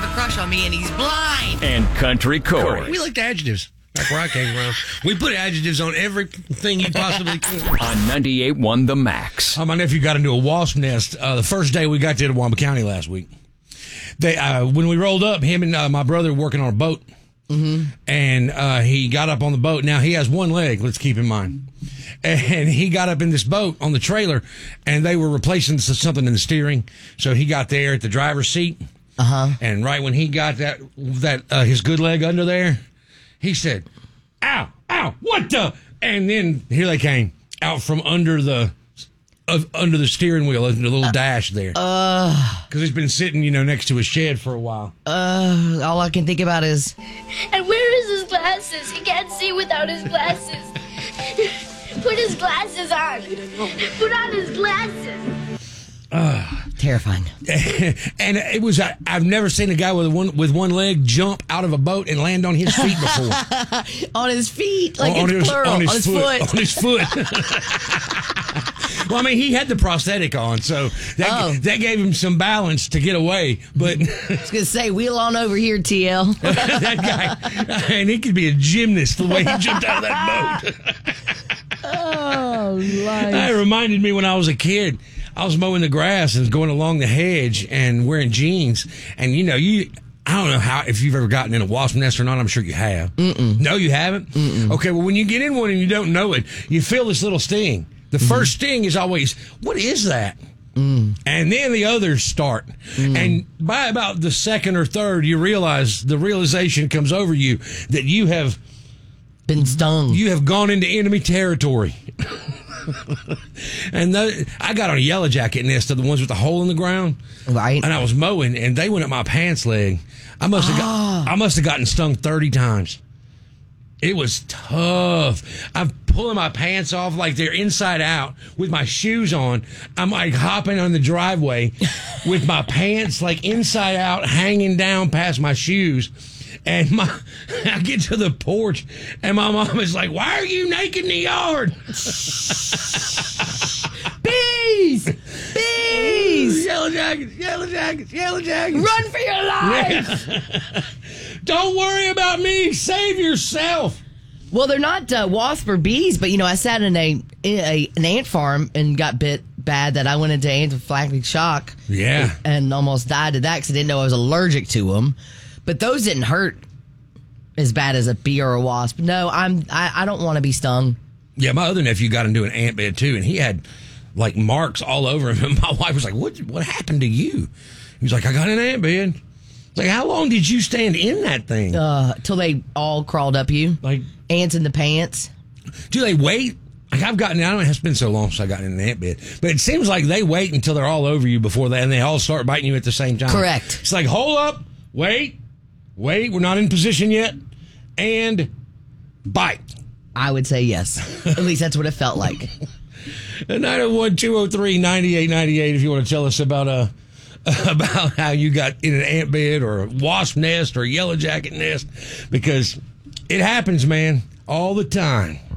crush on me and he's blind. And Country Corey. We like the adjectives. Back where I came from. We put adjectives on everything you possibly could. On 98.1 The Max. My nephew got into a wasp nest the first day we got to Itawamba County last week. When we rolled up, him and my brother were working on a boat. Mm-hmm. And he got up on the boat. Now, he has one leg, let's keep in mind. And he got up in this boat on the trailer, and they were replacing something in the steering. So he got there at the driver's seat. Uh-huh. And right when he got that his good leg under there, he said, "Ow, ow, what the?" And then here they came out from under the steering wheel, in the little dash there. Because he's been sitting, next to his shed for a while. All I can think about is... And where is his glasses? He can't see without his glasses. Put his glasses on. Put on his glasses. Terrifying. And it was, I've never seen a guy with one leg jump out of a boat and land on his feet before. On his feet, like it's plural. On his foot. On his foot. Well, I mean, he had the prosthetic on, so that gave him some balance to get away. But I was going to say, wheel on over here, TL. That guy, and he could be a gymnast the way he jumped out of that boat. Oh, life. That reminded me when I was a kid. I was mowing the grass and going along the hedge and wearing jeans. And, I don't know if you've ever gotten in a wasp nest or not. I'm sure you have. Mm-mm. No, you haven't? Mm-mm. Okay, well, when you get in one and you don't know it, you feel this little sting. The first sting is always, what is that? And then the others start. And by about the second or third, the realization comes over you that you have been stung. You have gone into enemy territory. And I got on a yellow jacket nest of the ones with the hole in the ground. Right. And I was mowing, and they went up my pants leg. I must have gotten stung 30 times. It was tough. I'm pulling my pants off like they're inside out with my shoes on. I'm like hopping on the driveway with my pants like inside out hanging down past my shoes. And I get to the porch, and my mom is like, "Why are you naked in the yard?" Bees! Bees! Yellow jackets, yellow jackets, yellow jackets. Run for your life! Don't worry about me. Save yourself. Well, they're not wasps or bees, but, I sat in an ant farm and got bit bad that I went into anaphylactic shock. Yeah. And almost died of that because I didn't know I was allergic to them. But those didn't hurt as bad as a bee or a wasp. No, I don't want to be stung. Yeah, my other nephew got into an ant bed too, and he had like marks all over him. And my wife was like, "What happened to you?" He was like, "I got an ant bed." It's like, how long did you stand in that thing? Till they all crawled up you. Like ants in the pants. Do they wait? Like I don't know, it's been so long since I got in an ant bed. But it seems like they wait until they're all over you before that, and they all start biting you at the same time. Correct. It's like, hold up, wait, we're not in position yet, and bite. I would say yes. At least that's what it felt like. 901-203-9898 if you want to tell us about how you got in an ant bed or a wasp nest or a yellow jacket nest, because it happens, man, all the time.